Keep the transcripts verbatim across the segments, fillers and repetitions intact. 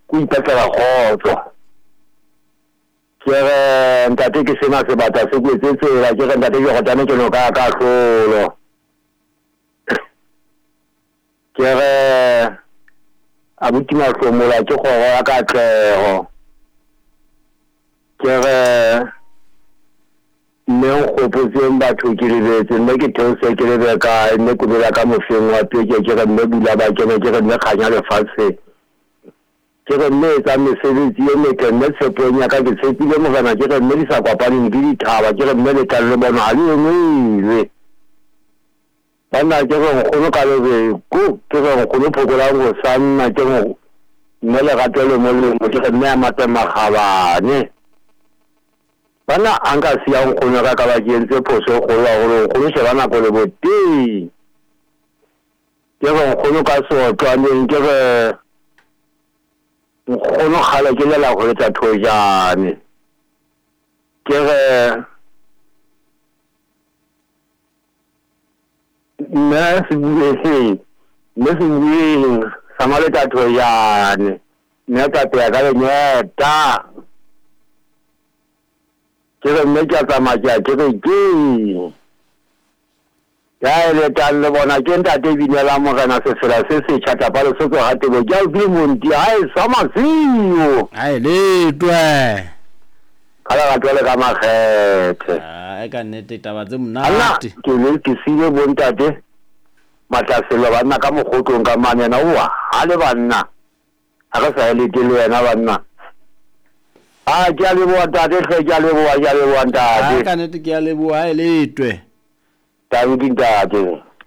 ku ipatlela khotso ke re ntate ke sena se batla se go tsetsela ke re ntate ke go tane ke no ka ka hlolo ke re abuti mahlomola ke go ya ka tlego ke re mme go potseng batho ke lebetse mme ke theose ke lebe ka mme go bela ka mofeng wa peke ke re mme bula ba ke ke re mme khanya le fatshe ke re mme tsa mesebetsi e metle mme tshepong ya ka ke tshepile mogana ke re mme di sa kwapaneng di dithaba ke re mme le tla le bona ha le ngwile bana ke re go ka le go ke re go le phokola go sanna ke go mme le gatele mo le mo ke re mme a matema khabane bana anka siya go kgona ka ka ba kentse phoso go la go go se bana go le boteng ke go go ka so twaneng ke re go no khala ke lela go tsa thojane ke re na se bue ne se bue samale tsa thojane ne ta te ka le nyeta ke re mme ka tsamaya ke re ke ya le tang le bona ke nta te binela mogana se fela se se chata pa le se go hate bo ja bi monti ai sama siyo ai le twe kala ga tole ka magete ah e ka nete taba tse monate ke le ke sile bontate matlaselo bana ka mogotlong ka manena o ha le bana a ka sa le ke le wena bana ah ke a le bua tate hle ke a le bua ke a le bua ntate ah ka nete ke a le bua ai letwe tabu ke ntate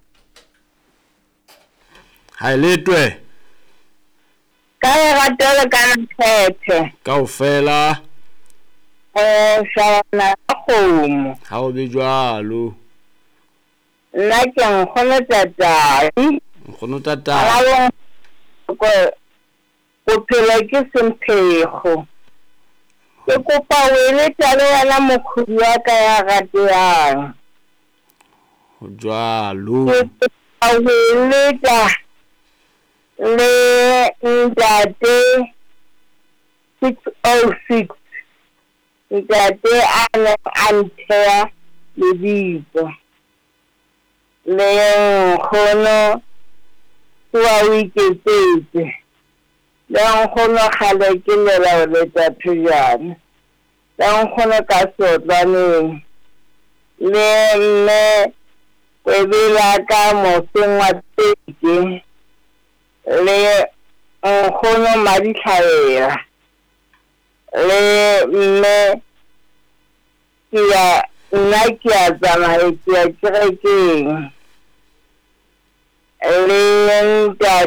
ai letwe ka e ratele ka nthethe kaofela eh shana khomo ha o be jwalo nna ke nkgone tatae nkgono tata ko ko phela ke semphego ke kopa wele tale wala mokhudi wa ka ya rateang jwalo ke wele ta le ntate six oh six ntate ana antea le ditso le nkgono wa wiketsetse le nkgono khale ke lela le tsa thujana le nkgono ka sotlaneng le mme kwebela ka moseng wa teke le nkgono maditlhaela le mme ke ya nna ke ya tsamaya ke ya kerekeng le ntate